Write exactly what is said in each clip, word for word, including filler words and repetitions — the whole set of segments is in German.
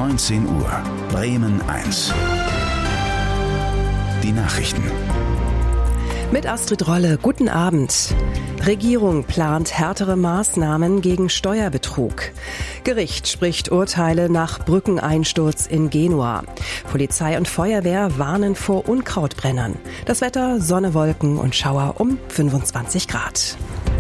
neunzehn Uhr, Bremen eins. Die Nachrichten. Mit Astrid Rolle, guten Abend. Regierung plant härtere Maßnahmen gegen Steuerbetrug. Gericht spricht Urteile nach Brückeneinsturz in Genua. Polizei und Feuerwehr warnen vor Unkrautbrennern. Das Wetter, Sonne, Wolken und Schauer um fünfundzwanzig Grad.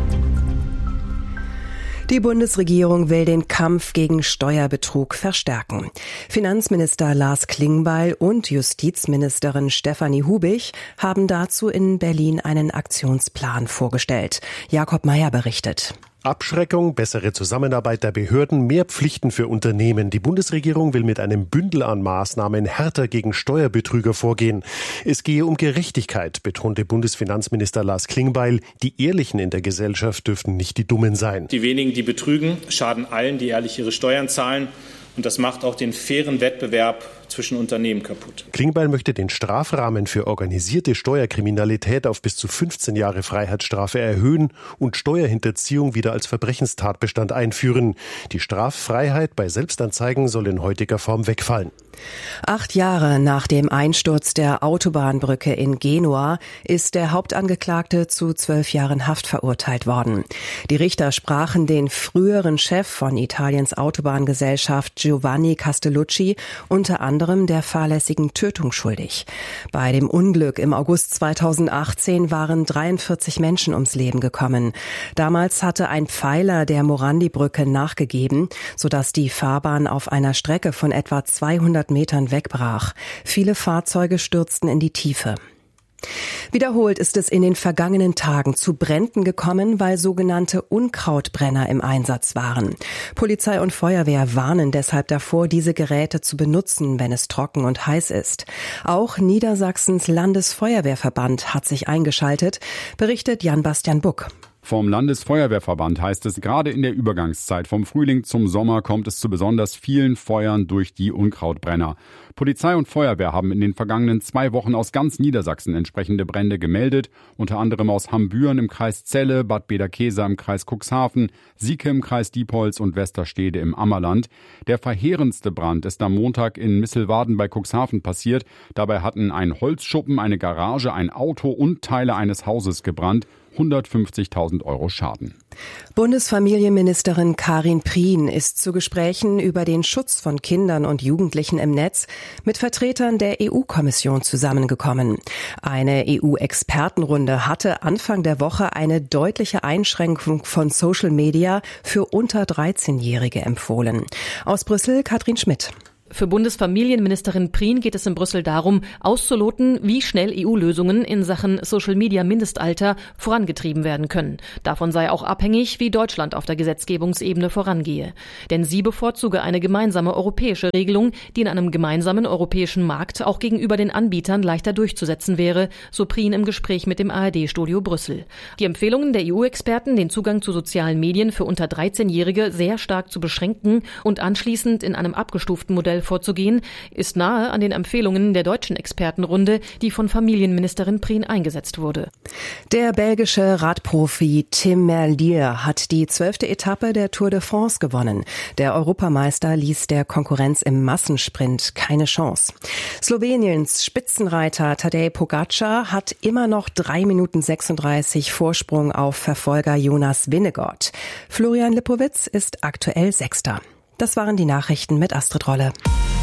Die Bundesregierung will den Kampf gegen Steuerbetrug verstärken. Finanzminister Lars Klingbeil und Justizministerin Stefanie Hubich haben dazu in Berlin einen Aktionsplan vorgestellt. Jakob Mayer berichtet. Abschreckung, bessere Zusammenarbeit der Behörden, mehr Pflichten für Unternehmen. Die Bundesregierung will mit einem Bündel an Maßnahmen härter gegen Steuerbetrüger vorgehen. Es gehe um Gerechtigkeit, betonte Bundesfinanzminister Lars Klingbeil. Die Ehrlichen in der Gesellschaft dürften nicht die Dummen sein. Die wenigen, die betrügen, schaden allen, die ehrlich ihre Steuern zahlen. Und das macht auch den fairen Wettbewerb zwischen Unternehmen kaputt. Klingbeil möchte den Strafrahmen für organisierte Steuerkriminalität auf bis zu fünfzehn Jahre Freiheitsstrafe erhöhen und Steuerhinterziehung wieder als Verbrechenstatbestand einführen. Die Straffreiheit bei Selbstanzeigen soll in heutiger Form wegfallen. Acht Jahre nach dem Einsturz der Autobahnbrücke in Genua ist der Hauptangeklagte zu zwölf Jahren Haft verurteilt worden. Die Richter sprachen den früheren Chef von Italiens Autobahngesellschaft Giovanni Castellucci unter anderem der fahrlässigen Tötung schuldig. Bei dem Unglück im August zweitausendachtzehn waren dreiundvierzig Menschen ums Leben gekommen. Damals hatte ein Pfeiler der Morandi-Brücke nachgegeben, sodass die Fahrbahn auf einer Strecke von etwa zweihundert Metern wegbrach. Viele Fahrzeuge stürzten in die Tiefe. Wiederholt ist es in den vergangenen Tagen zu Bränden gekommen, weil sogenannte Unkrautbrenner im Einsatz waren. Polizei und Feuerwehr warnen deshalb davor, diese Geräte zu benutzen, wenn es trocken und heiß ist. Auch Niedersachsens Landesfeuerwehrverband hat sich eingeschaltet, berichtet Jan-Bastian Buck. Vom Landesfeuerwehrverband heißt es, gerade in der Übergangszeit vom Frühling zum Sommer kommt es zu besonders vielen Feuern durch die Unkrautbrenner. Polizei und Feuerwehr haben in den vergangenen zwei Wochen aus ganz Niedersachsen entsprechende Brände gemeldet, unter anderem aus Hambüren im Kreis Celle, Bad Bederkesa im Kreis Cuxhaven, Sieke im Kreis Diepholz und Westerstede im Ammerland. Der verheerendste Brand ist am Montag in Misselwaden bei Cuxhaven passiert. Dabei hatten ein Holzschuppen, eine Garage, ein Auto und Teile eines Hauses gebrannt. hundertfünfzigtausend Euro Schaden. Bundesfamilienministerin Karin Prien ist zu Gesprächen über den Schutz von Kindern und Jugendlichen im Netz mit Vertretern der E U-Kommission zusammengekommen. Eine E U-Expertenrunde hatte Anfang der Woche eine deutliche Einschränkung von Social Media für unter dreizehnjährige empfohlen. Aus Brüssel Katrin Schmidt. Für Bundesfamilienministerin Prien geht es in Brüssel darum, auszuloten, wie schnell E U-Lösungen in Sachen Social-Media-Mindestalter vorangetrieben werden können. Davon sei auch abhängig, wie Deutschland auf der Gesetzgebungsebene vorangehe. Denn sie bevorzuge eine gemeinsame europäische Regelung, die in einem gemeinsamen europäischen Markt auch gegenüber den Anbietern leichter durchzusetzen wäre, so Prien im Gespräch mit dem A R D-Studio Brüssel. Die Empfehlungen der E U-Experten, den Zugang zu sozialen Medien für unter dreizehnjährige sehr stark zu beschränken und anschließend in einem abgestuften Modell vorzugehen, ist nahe an den Empfehlungen der deutschen Expertenrunde, die von Familienministerin Prien eingesetzt wurde. Der belgische Radprofi Tim Merlier hat die zwölfte Etappe der Tour de France gewonnen. Der Europameister ließ der Konkurrenz im Massensprint keine Chance. Sloweniens Spitzenreiter Tadej Pogačar hat immer noch drei Minuten sechsunddreißig Vorsprung auf Verfolger Jonas Vingegaard. Florian Lipowitz ist aktuell Sechster. Das waren die Nachrichten mit Astrid Rolle.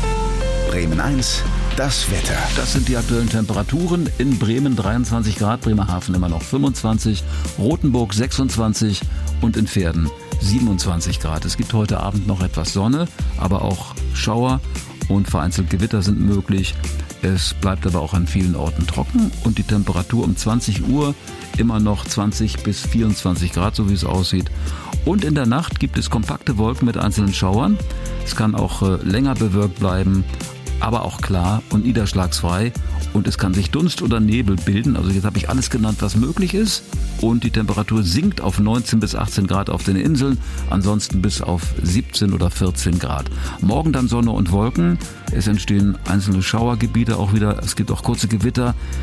Bremen eins, das Wetter. Das sind die aktuellen Temperaturen. In Bremen dreiundzwanzig Grad, Bremerhaven immer noch fünfundzwanzig, Rothenburg sechsundzwanzig und in Verden siebenundzwanzig Grad. Es gibt heute Abend noch etwas Sonne, aber auch Schauer und vereinzelt Gewitter sind möglich. Es bleibt aber auch an vielen Orten trocken und die Temperatur um zwanzig Uhr immer noch zwanzig bis vierundzwanzig Grad, so wie es aussieht. Und in der Nacht gibt es kompakte Wolken mit einzelnen Schauern. Es kann auch äh, länger bewölkt bleiben, aber auch klar und niederschlagsfrei. Und es kann sich Dunst oder Nebel bilden. Also jetzt habe ich alles genannt, was möglich ist. Und die Temperatur sinkt auf neunzehn bis achtzehn Grad auf den Inseln. Ansonsten bis auf siebzehn oder vierzehn Grad. Morgen dann Sonne und Wolken. Es entstehen einzelne Schauergebiete auch wieder. Es gibt auch kurze Gewitter.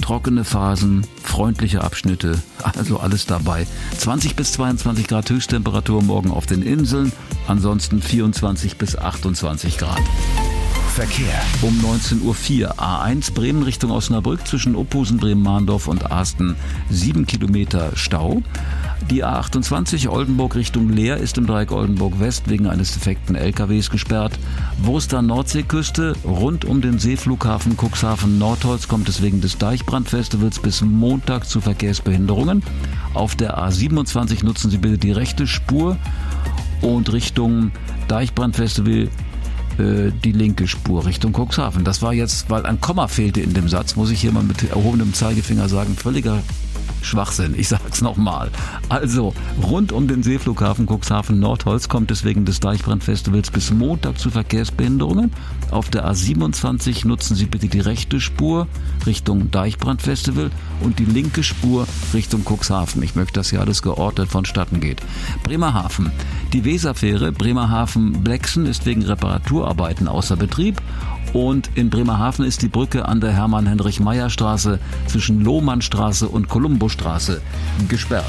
trockene Phasen, freundliche Abschnitte, also alles dabei. zwanzig bis zweiundzwanzig Grad Höchsttemperatur morgen auf den Inseln, ansonsten vierundzwanzig bis achtundzwanzig Grad. Verkehr. Um neunzehn Uhr vier A eins Bremen Richtung Osnabrück zwischen Uphusen, Bremen-Mahndorf und Asten sieben Kilometer Stau. Die A achtundzwanzig Oldenburg Richtung Leer ist im Dreieck Oldenburg West wegen eines defekten L K Ws gesperrt. Wurster Nordseeküste rund um den Seeflughafen Cuxhaven Nordholz kommt es wegen des Deichbrandfestivals bis Montag zu Verkehrsbehinderungen. Auf der A siebenundzwanzig nutzen Sie bitte die rechte Spur und Richtung Deichbrandfestival die linke Spur Richtung Cuxhaven. Das war jetzt, weil ein Komma fehlte in dem Satz, muss ich hier mal mit erhobenem Zeigefinger sagen, völliger Schwachsinn. Ich sag's nochmal. Also, rund um den Seeflughafen Cuxhaven Nordholz kommt es wegen des Deichbrandfestivals bis Montag zu Verkehrsbehinderungen. Auf der A siebenundzwanzig nutzen Sie bitte die rechte Spur Richtung Deichbrandfestival und die linke Spur Richtung Cuxhaven. Ich möchte, dass hier alles geordnet vonstatten geht. Bremerhaven. Die Weserfähre Bremerhaven-Blexen ist wegen Reparaturarbeiten außer Betrieb. Und in Bremerhaven ist die Brücke an der Hermann-Heinrich-Meyer-Straße zwischen Lohmannstraße und Kolumbostraße gesperrt.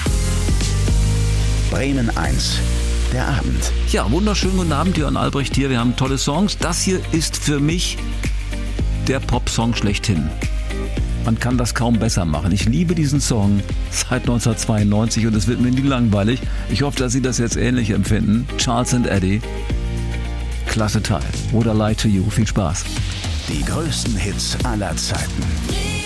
Bremen eins. Der Abend. Ja, wunderschönen guten Abend, Jörn Albrecht hier. Wir haben tolle Songs. Das hier ist für mich der Popsong schlechthin. Man kann das kaum besser machen. Ich liebe diesen Song seit neunzehnhundertzweiundneunzig und es wird mir nie langweilig. Ich hoffe, dass Sie das jetzt ähnlich empfinden. Charles and Eddie. Klasse Teil. Would I Lie to You. Viel Spaß. Die größten Hits aller Zeiten.